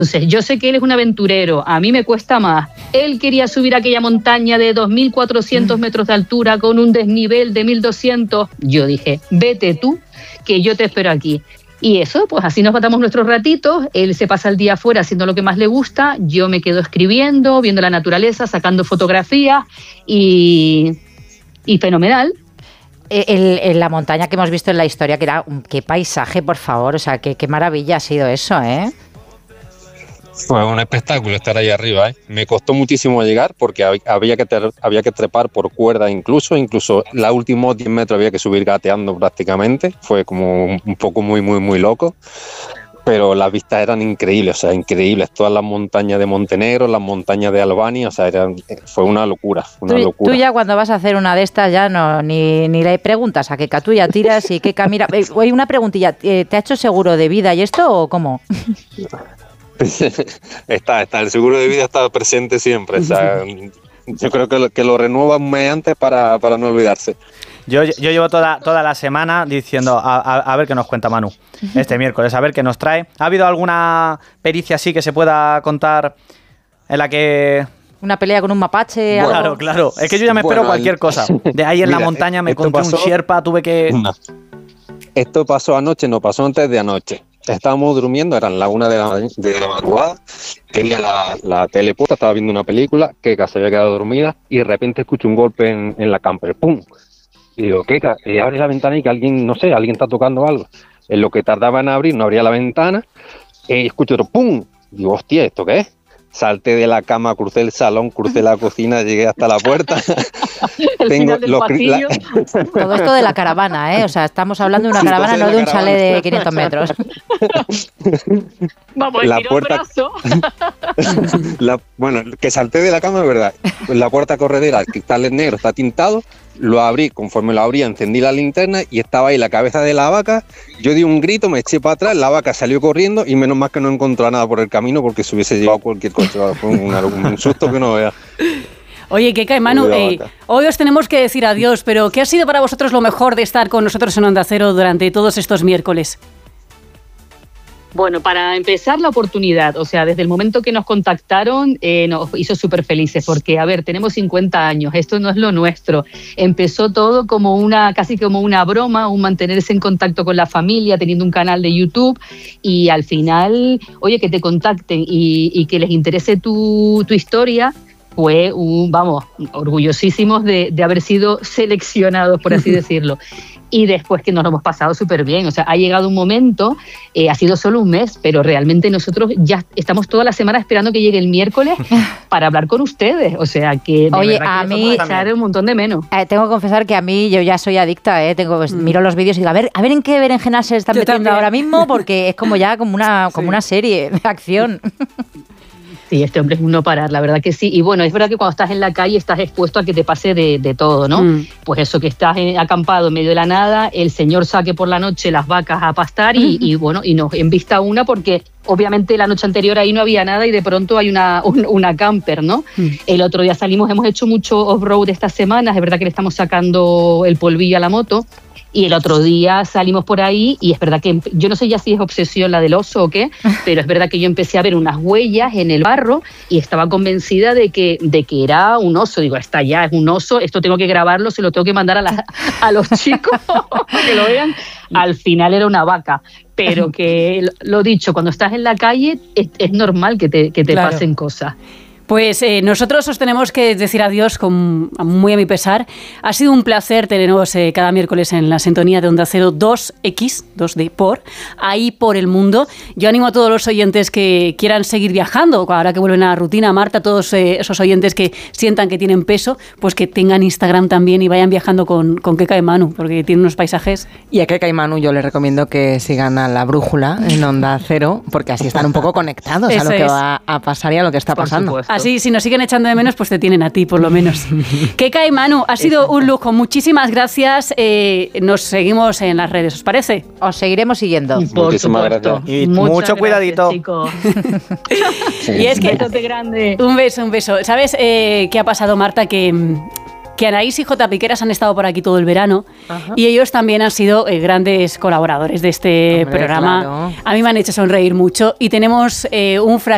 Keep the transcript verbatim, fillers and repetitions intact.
Entonces, yo sé que él es un aventurero, a mí me cuesta más. Él quería subir aquella montaña de dos mil cuatrocientos metros de altura con un desnivel de mil doscientos. Yo dije, vete tú, que yo te espero aquí. Y eso, pues así nos matamos nuestros ratitos. Él se pasa el día afuera haciendo lo que más le gusta, yo me quedo escribiendo, viendo la naturaleza, sacando fotografías y, y fenomenal. El, el, la montaña que hemos visto en la historia, que era, qué paisaje, por favor, o sea, qué, qué maravilla ha sido eso, ¿eh? Fue un espectáculo estar ahí arriba, ¿eh? Me costó muchísimo llegar porque había que, ter, había que trepar por cuerda incluso, incluso los últimos diez metros había que subir gateando prácticamente, fue como un poco muy, muy, muy loco, pero las vistas eran increíbles, o sea, increíbles, todas las montañas de Montenegro, las montañas de Albania, o sea, eran, fue una locura, una tú, locura. Tú ya cuando vas a hacer una de estas ya no ni, ni le preguntas a Keka, tú ya tiras y Keka mira. Oye, una preguntilla, ¿te ha hecho seguro de vida y esto o cómo? está, está, el seguro de vida está presente siempre, o sea, yo creo que lo, que lo renueva un mes antes para, para no olvidarse. Yo, yo llevo toda, toda la semana diciendo a, a, a ver qué nos cuenta Manu este miércoles, a ver qué nos trae. ¿Ha habido alguna pericia así que se pueda contar en la que... Una pelea con un mapache? Bueno, algo? claro, claro. Es que yo ya me espero bueno, cualquier cosa. De ahí en Mira, la montaña me encontré pasó, un sherpa, tuve que... No. Esto pasó anoche, no pasó antes de anoche. Estábamos durmiendo, eran las una de la, de la madrugada, tenía la, la tele puesta, estaba viendo una película, Keka se había quedado dormida y de repente escucho un golpe en, en la camper, ¡pum! Y digo, Keka, eh, abre la ventana y que alguien, no sé, alguien está tocando algo. En lo que tardaba en abrir, no abría la ventana, y escucho otro ¡pum! Digo, hostia, ¿esto qué es? Salté de la cama, crucé el salón, crucé la cocina, llegué hasta la puerta. Tengo los, la... Todo esto de la caravana, ¿eh? O sea, estamos hablando de una sí, caravana, no de, de un chalet de quinientos metros. Vamos, la puerta... la... Bueno, que salté de la cama, es verdad. La puerta corredera, el cristal es negro, está tintado. Lo abrí, conforme lo abrí, encendí la linterna y estaba ahí la cabeza de la vaca. Yo di un grito, me eché para atrás, la vaca salió corriendo y menos mal que no encontró nada por el camino porque se hubiese llevado cualquier cosa. Fue un, un susto que no vea. Oye, Keka y Manu, eh, hoy os tenemos que decir adiós, pero ¿qué ha sido para vosotros lo mejor de estar con nosotros en Onda Cero durante todos estos miércoles? Bueno, para empezar, la oportunidad, o sea, desde el momento que nos contactaron, eh, nos hizo súper felices, porque, a ver, tenemos cincuenta años, esto no es lo nuestro. Empezó todo como una, casi como una broma, un mantenerse en contacto con la familia, teniendo un canal de YouTube, y al final, oye, que te contacten y, y que les interese tu, tu historia, fue un, vamos, orgullosísimos de, de haber sido seleccionados, por así decirlo. Y después que nos lo hemos pasado súper bien. O sea, ha llegado un momento, eh, ha sido solo un mes, pero realmente nosotros ya estamos toda la semana esperando que llegue el miércoles para hablar con ustedes. O sea, que de Oye, verdad a que mí echar un montón de menos. Eh, tengo que confesar que a mí yo ya soy adicta, eh. Tengo, pues, mm. miro los vídeos y digo, a ver, a ver en qué berenjenas se están yo metiendo también. Ahora mismo, porque es como ya como una, como sí. una serie de acción. Sí, este hombre es un no parar, la verdad que sí. Y bueno, es verdad que cuando estás en la calle estás expuesto a que te pase de, de todo, ¿no? Mm. Pues eso, que estás en, acampado en medio de la nada, el señor saque por la noche las vacas a pastar y, y bueno, y nos envista una porque obviamente la noche anterior ahí no había nada y de pronto hay una, un, una camper, ¿no? Mm. El otro día salimos, hemos hecho mucho off-road estas semanas, es verdad que le estamos sacando el polvillo a la moto. Y el otro día salimos por ahí y es verdad que yo no sé ya si es obsesión la del oso o qué, pero es verdad que yo empecé a ver unas huellas en el barro y estaba convencida de que, de que era un oso. Digo, está ya, es un oso, esto tengo que grabarlo, se lo tengo que mandar a, la, a los chicos para que lo vean. Al final era una vaca, pero que lo dicho, cuando estás en la calle es, es normal que te, que te claro. pasen cosas. Pues eh, nosotros os tenemos que decir adiós con, muy a mi pesar. Ha sido un placer teneros eh, cada miércoles en la sintonía de Onda Cero dos equis, dos D por, ahí por el mundo. Yo animo a todos los oyentes que quieran seguir viajando, ahora que vuelven a la rutina, Marta, todos eh, esos oyentes que sientan que tienen peso, pues que tengan Instagram también y vayan viajando con, con Keka y Manu, porque tienen unos paisajes. Y a Keka y Manu yo les recomiendo que sigan a La Brújula en Onda Cero, porque así están un poco conectados a lo que es. va a pasar y a lo que está por pasando. Supuesto. Así, si nos siguen echando de menos, pues te tienen a ti, por lo menos. Keka y Manu, ha sido Exacto. un lujo. Muchísimas gracias. Eh, nos seguimos en las redes, ¿os parece? Os seguiremos siguiendo. Por Muchísimas supuesto. gracias. Y Muchas mucho cuidadito. Gracias, sí. Y es que... grande. Un beso, un beso. ¿Sabes eh, qué ha pasado, Marta? Que... que Anaís y J. Piqueras han estado por aquí todo el verano. Ajá. Y ellos también han sido eh, grandes colaboradores de este Hombre, programa. Claro. A mí me han hecho sonreír mucho y tenemos eh, un fragmento